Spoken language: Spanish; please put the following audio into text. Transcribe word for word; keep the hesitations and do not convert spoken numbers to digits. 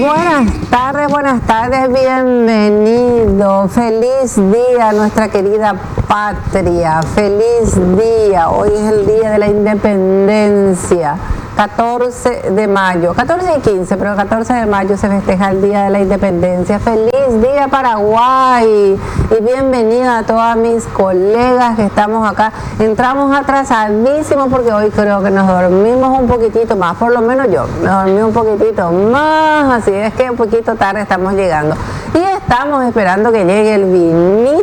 Buenas tardes, buenas tardes, bienvenido. Feliz día, nuestra querida patria. Feliz día. Hoy es el día de la independencia. catorce de mayo, catorce y quince, pero el catorce de mayo se festeja el Día de la Independencia. ¡Feliz Día Paraguay! Y bienvenida a todas mis colegas que estamos acá. Entramos atrasadísimos porque hoy creo que nos dormimos un poquitito más, por lo menos yo, me dormí un poquitito más, así es que un poquito tarde estamos llegando. Y estamos esperando que llegue el vinito